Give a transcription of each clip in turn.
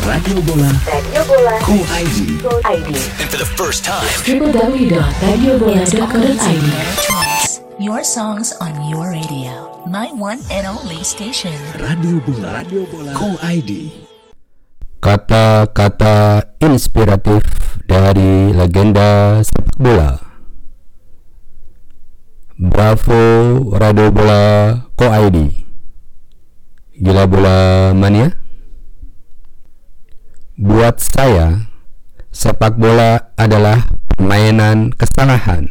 Radio Bola Go ID. And for the first time, www.radiobola.co.id. Your songs on your radio. My one and only station. Radio Bola Go ID. Kata-kata inspiratif dari legenda sepak bola. Bravo Radio Bola Go ID. Gila bola mania. Buat saya, sepak bola adalah permainan kesalahan.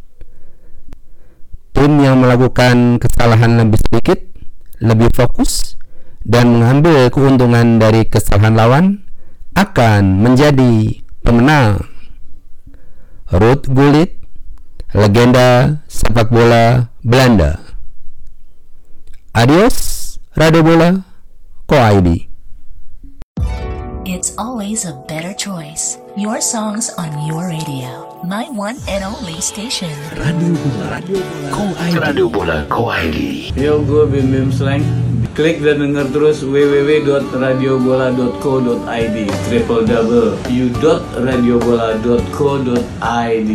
Tim yang melakukan kesalahan lebih sedikit, lebih fokus, dan mengambil keuntungan dari kesalahan lawan akan menjadi pemenang. Ruud Gullit, legenda sepak bola Belanda. Adios, Radio Bola Go ID. It's always a better choice. Your songs on your radio. My one and only station. Radio Bola Go ID. Radio Bola Go ID. Yo, gue Bim Bim Slang. Klik dan denger terus www.radiobola.co.id www.radiobola.co.id.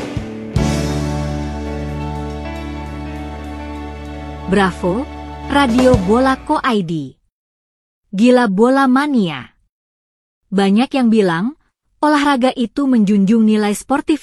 Bravo Radio Bola Go ID. Gila bola mania. Banyak yang bilang olahraga itu menjunjung nilai sportif